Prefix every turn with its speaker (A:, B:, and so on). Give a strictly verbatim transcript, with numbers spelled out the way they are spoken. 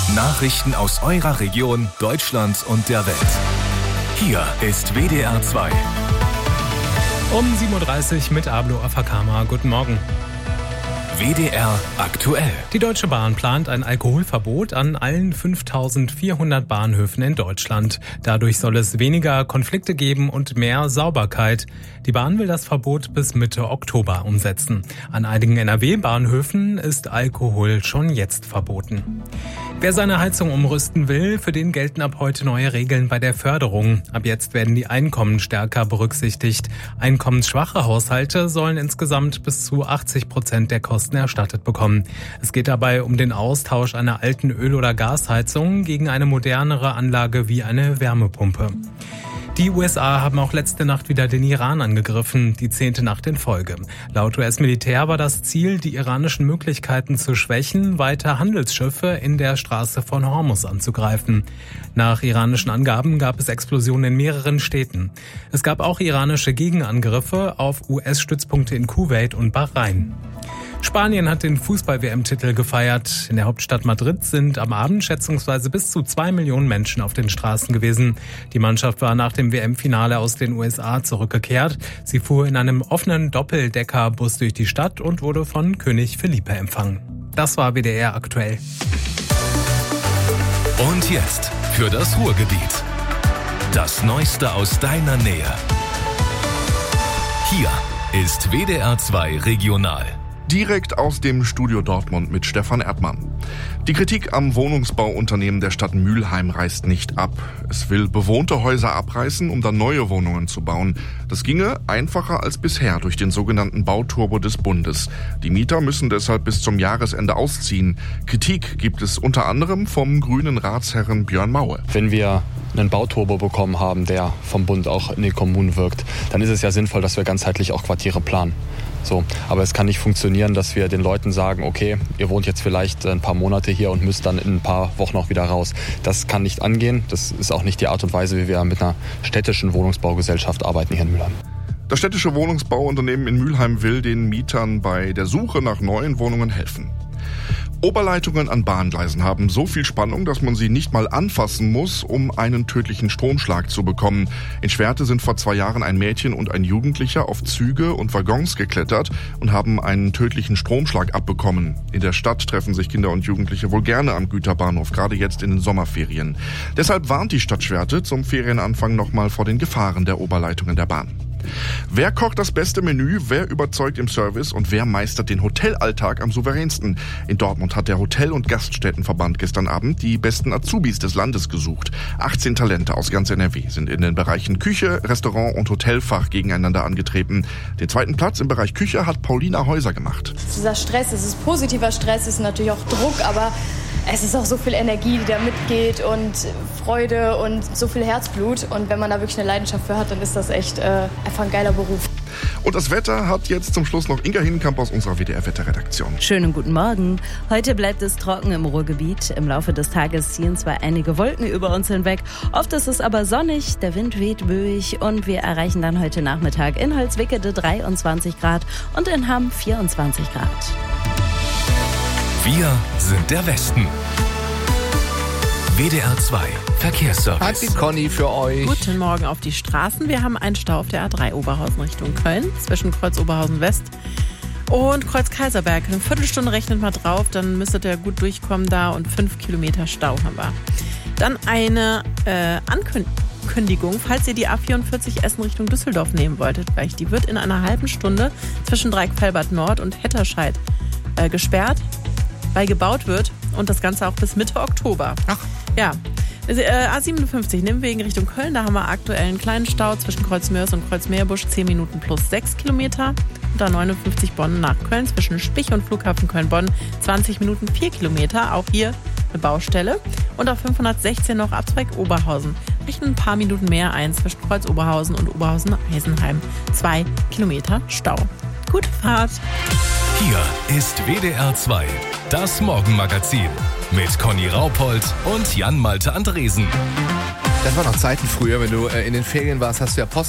A: Nachrichten aus eurer Region, Deutschland und der Welt. Hier ist W D R zwei.
B: Um sieben Uhr dreißig mit Ablo Afakama. Guten Morgen.
A: W D R aktuell.
B: Die Deutsche Bahn plant ein Alkoholverbot an allen fünftausendvierhundert Bahnhöfen in Deutschland. Dadurch soll es weniger Konflikte geben und mehr Sauberkeit. Die Bahn will das Verbot bis Mitte Oktober umsetzen. An einigen N R W-Bahnhöfen ist Alkohol schon jetzt verboten. Wer seine Heizung umrüsten will, für den gelten ab heute neue Regeln bei der Förderung. Ab jetzt werden die Einkommen stärker berücksichtigt. Einkommensschwache Haushalte sollen insgesamt bis zu achtzig Prozent der Kosten erstattet bekommen. Es geht dabei um den Austausch einer alten Öl- oder Gasheizung gegen eine modernere Anlage wie eine Wärmepumpe. Die U S A haben auch letzte Nacht wieder den Iran angegriffen, die zehnte Nacht in Folge. Laut U S-Militär war das Ziel, die iranischen Möglichkeiten zu schwächen, weiter Handelsschiffe in der Straße von Hormuz anzugreifen. Nach iranischen Angaben gab es Explosionen in mehreren Städten. Es gab auch iranische Gegenangriffe auf U S-Stützpunkte in Kuwait und Bahrain. Spanien hat den Fußball-W M-Titel gefeiert. In der Hauptstadt Madrid sind am Abend schätzungsweise bis zu zwei Millionen Menschen auf den Straßen gewesen. Die Mannschaft war nach dem W M-Finale aus den U S A zurückgekehrt. Sie fuhr in einem offenen Doppeldeckerbus durch die Stadt und wurde von König Felipe empfangen. Das war W D R aktuell.
A: Und jetzt für das Ruhrgebiet. Das Neueste aus deiner Nähe. Hier ist W D R zwei Regional.
C: Direkt aus dem Studio Dortmund mit Stefan Erdmann. Die Kritik am Wohnungsbauunternehmen der Stadt Mülheim reißt nicht ab. Es will bewohnte Häuser abreißen, um dann neue Wohnungen zu bauen. Das ginge einfacher als bisher durch den sogenannten Bauturbo des Bundes. Die Mieter müssen deshalb bis zum Jahresende ausziehen. Kritik gibt es unter anderem vom grünen Ratsherren Björn Maue.
D: Wenn wir einen Bauturbo bekommen haben, der vom Bund auch in den Kommunen wirkt, dann ist es ja sinnvoll, dass wir ganzheitlich auch Quartiere planen. So, aber es kann nicht funktionieren, dass wir den Leuten sagen, okay, ihr wohnt jetzt vielleicht ein paar Monate hier und müsst dann in ein paar Wochen auch wieder raus. Das kann nicht angehen. Das ist auch nicht die Art und Weise, wie wir mit einer städtischen Wohnungsbaugesellschaft arbeiten hier in Mülheim.
C: Das städtische Wohnungsbauunternehmen in Mülheim will den Mietern bei der Suche nach neuen Wohnungen helfen. Oberleitungen an Bahngleisen haben so viel Spannung, dass man sie nicht mal anfassen muss, um einen tödlichen Stromschlag zu bekommen. In Schwerte sind vor zwei Jahren ein Mädchen und ein Jugendlicher auf Züge und Waggons geklettert und haben einen tödlichen Stromschlag abbekommen. In der Stadt treffen sich Kinder und Jugendliche wohl gerne am Güterbahnhof, gerade jetzt in den Sommerferien. Deshalb warnt die Stadt Schwerte zum Ferienanfang nochmal vor den Gefahren der Oberleitungen der Bahn. Wer kocht das beste Menü, wer überzeugt im Service und wer meistert den Hotelalltag am souveränsten? In Dortmund hat der Hotel- und Gaststättenverband gestern Abend die besten Azubis des Landes gesucht. achtzehn Talente aus ganz N R W sind in den Bereichen Küche, Restaurant und Hotelfach gegeneinander angetreten. Den zweiten Platz im Bereich Küche hat Paulina Häuser gemacht.
E: Dieser Stress, es ist positiver Stress, es ist natürlich auch Druck, aber es ist auch so viel Energie, die da mitgeht und Freude und so viel Herzblut. Und wenn man da wirklich eine Leidenschaft für hat, dann ist das echt äh, einfach ein geiler Beruf.
C: Und das Wetter hat jetzt zum Schluss noch Inga Hinenkamp aus unserer W D R-Wetterredaktion.
F: Schönen guten Morgen. Heute bleibt es trocken im Ruhrgebiet. Im Laufe des Tages ziehen zwar einige Wolken über uns hinweg, oft ist es aber sonnig, der Wind weht böig und wir erreichen dann heute Nachmittag in Holzwickede dreiundzwanzig Grad und in Hamm vierundzwanzig Grad.
A: Wir sind der Westen. W D R zwei Verkehrsservice.
G: Hat die Conny für euch.
H: Guten Morgen auf die Straßen. Wir haben einen Stau auf der A drei Oberhausen Richtung Köln zwischen Kreuz Oberhausen West und Kreuz Kaiserberg. Eine Viertelstunde rechnet mal drauf, dann müsstet ihr gut durchkommen da und fünf Kilometer Stau haben wir. Dann eine äh, Ankündigung, falls ihr die A vierundvierzig Essen Richtung Düsseldorf nehmen wolltet gleich. Die wird in einer halben Stunde zwischen Dreieckfelbert Nord und Hetterscheid äh, gesperrt, weil gebaut wird und das Ganze auch bis Mitte Oktober.
G: Ach.
H: Ja. Also, äh, A siebenundfünfzig, Nimwegen Richtung Köln, da haben wir aktuell einen kleinen Stau zwischen Kreuzmörs und Kreuzmeerbusch, zehn Minuten plus sechs Kilometer. Und A neunundfünfzig Bonn nach Köln zwischen Spich und Flughafen Köln-Bonn, zwanzig Minuten vier Kilometer, auch hier eine Baustelle. Und auf fünfhundertsechzehn noch Abzweig Oberhausen. Rechnen ein paar Minuten mehr ein zwischen Kreuz Oberhausen und Oberhausen-Eisenheim. Zwei Kilometer Stau. Gute Fahrt.
A: Hier ist W D R zwei, das Morgenmagazin mit Conny Raupold und Jan-Malte Andresen.
G: Das war noch Zeiten früher, wenn du äh, in den Ferien warst, hast du ja Post